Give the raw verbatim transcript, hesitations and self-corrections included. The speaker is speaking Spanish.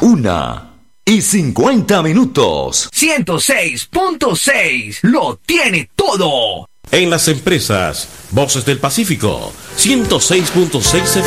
Una y cincuenta minutos. ciento seis punto seis lo tiene todo. En las empresas, Voces del Pacífico, ciento seis punto seis F